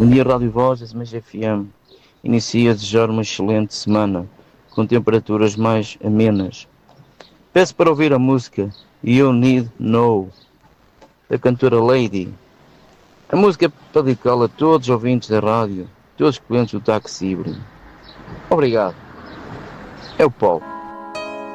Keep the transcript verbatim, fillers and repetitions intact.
Bom dia, Rádio Voz, S M G F M. Inicia a desejar uma excelente semana, com temperaturas mais amenas. Peço para ouvir a música You Need Know, da cantora Lady. A música é para dedicá-la a todos os ouvintes da rádio, todos os clientes do táxi híbrido. Obrigado. É o Paulo.